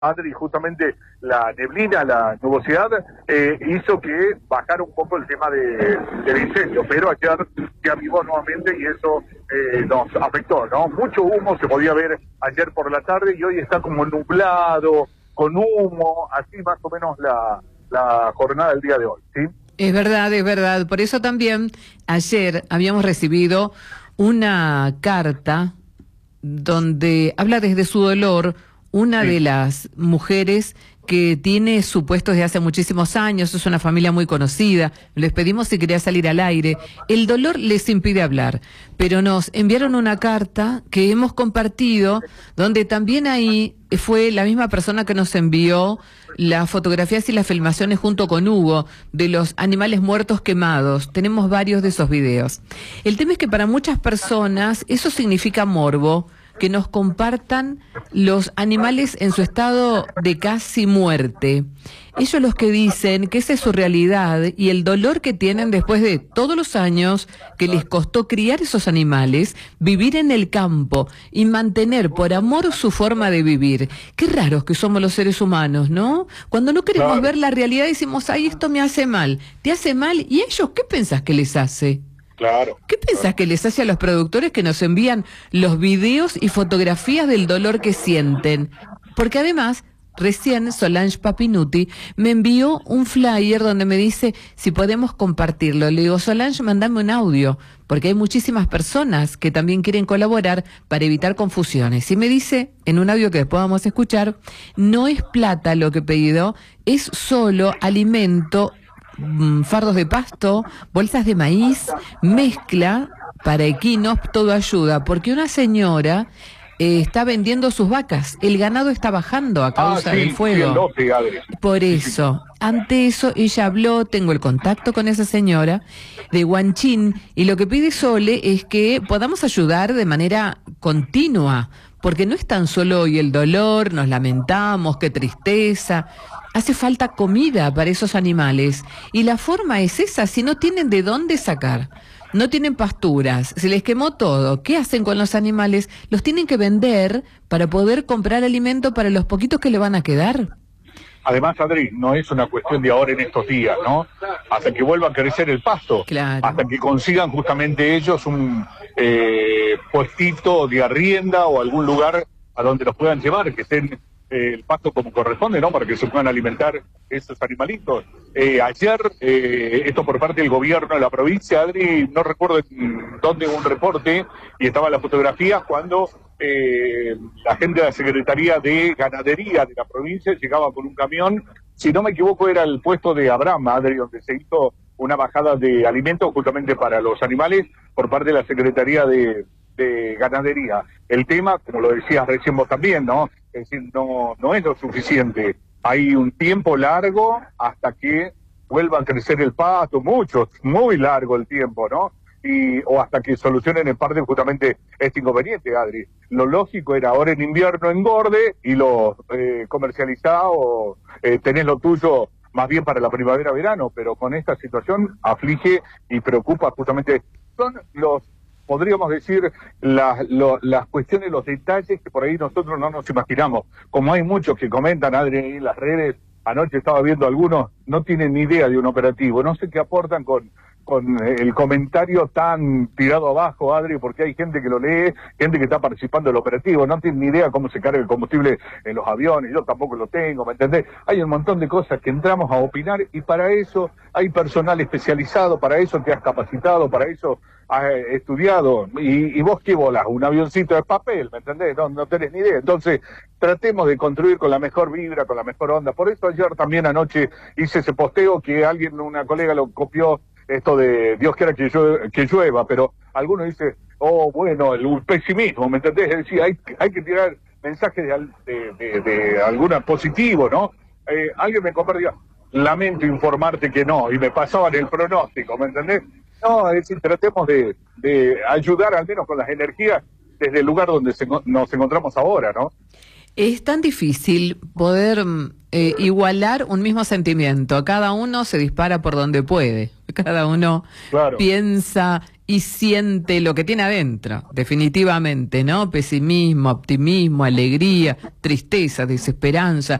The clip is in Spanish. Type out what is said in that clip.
Adri, justamente la neblina, la nubosidad, hizo que bajara un poco el tema del incendio, pero ayer se avivó nuevamente y eso nos afectó, ¿no? Mucho humo se podía ver ayer por la tarde y hoy está como nublado, con humo, así más o menos la jornada del día de hoy, ¿sí? Es verdad, es verdad. Por eso también ayer habíamos recibido una carta donde habla desde su dolor una de las mujeres que tiene su puesto desde hace muchísimos años, es una familia muy conocida, les pedimos si quería salir al aire, el dolor les impide hablar, pero nos enviaron una carta que hemos compartido, donde también ahí fue la misma persona que nos envió las fotografías y las filmaciones junto con Hugo de los animales muertos quemados. Tenemos varios de esos videos. El tema es que para muchas personas eso significa morbo, que nos compartan los animales en su estado de casi muerte. Ellos los que dicen que esa es su realidad y el dolor que tienen después de todos los años que les costó criar esos animales, vivir en el campo y mantener por amor su forma de vivir. Qué raros que somos los seres humanos, ¿no? Cuando no queremos ver la realidad decimos, ay, esto me hace mal. ¿Te hace mal? ¿Y ellos qué pensás que les hace? Claro. ¿Qué pensás que les hace a los productores que nos envían los videos y fotografías del dolor que sienten? Porque además, recién Solange Papinuti me envió un flyer donde me dice si podemos compartirlo. Le digo, Solange, mandame un audio, porque hay muchísimas personas que también quieren colaborar para evitar confusiones. Y me dice, en un audio que después vamos a escuchar, no es plata lo que he pedido, es solo alimento, fardos de pasto, bolsas de maíz, mezcla para equinos, todo ayuda, porque una señora está vendiendo sus vacas, el ganado está bajando a causa del fuego. Por eso, ante eso ella habló, tengo el contacto con esa señora de Huanchín, y lo que pide Sole es que podamos ayudar de manera continua, porque no es tan solo hoy el dolor, nos lamentamos, qué tristeza. Hace falta comida para esos animales y la forma es esa, si no tienen de dónde sacar, no tienen pasturas, se les quemó todo, ¿qué hacen con los animales? Los tienen que vender para poder comprar alimento para los poquitos que le van a quedar. Además, Adri, no es una cuestión de ahora en estos días, ¿no? Hasta que vuelva a crecer el pasto, claro, hasta que consigan justamente ellos un puestito de arrienda o algún lugar a donde los puedan llevar, que estén el pasto como corresponde, ¿no? Para que se puedan alimentar esos animalitos. Ayer, esto por parte del gobierno de la provincia, Adri, no recuerdo en dónde, un reporte, y estaba la fotografía cuando la gente de la Secretaría de Ganadería de la provincia llegaba con un camión, si no me equivoco era el puesto de Abraham, Adri, donde se hizo una bajada de alimentos justamente para los animales por parte de la Secretaría de Ganadería. El tema, como lo decías recién vos también, ¿no? Es decir, no es lo suficiente. Hay un tiempo largo hasta que vuelva a crecer el pasto, muy largo el tiempo, ¿no? O hasta que solucionen en parte justamente este inconveniente, Adri. Lo lógico era ahora en invierno engorde y lo comercializado, o tenés lo tuyo más bien para la primavera-verano, pero con esta situación aflige y preocupa justamente. Son podríamos decir, las cuestiones, los detalles que por ahí nosotros no nos imaginamos. Como hay muchos que comentan, Adri, en las redes, anoche estaba viendo algunos, no tienen ni idea de un operativo, no sé qué aportan con el comentario tan tirado abajo, Adri, porque hay gente que lo lee, gente que está participando del operativo, no tienen ni idea cómo se carga el combustible en los aviones, yo tampoco lo tengo, ¿me entendés? Hay un montón de cosas que entramos a opinar y para eso hay personal especializado, para eso te has capacitado, para eso has estudiado, y vos qué volás, un avioncito de papel, ¿me entendés? No tenés ni idea. Entonces, tratemos de construir con la mejor vibra, con la mejor onda. Por eso ayer también anoche hice ese posteo que una colega lo copió, esto de Dios quiera que llueva, pero algunos dicen, oh, bueno, el pesimismo, ¿me entendés? Es decir, hay que tirar mensajes de alguna positivo, ¿no? Alguien me compartió, lamento informarte que no, y me pasaban el pronóstico, ¿me entendés? No, es decir, tratemos de ayudar al menos con las energías desde el lugar donde nos encontramos ahora, ¿no? Es tan difícil poder igualar un mismo sentimiento. Cada uno se dispara por donde puede. Cada uno piensa y siente lo que tiene adentro, definitivamente, ¿no? Pesimismo, optimismo, alegría, tristeza, desesperanza.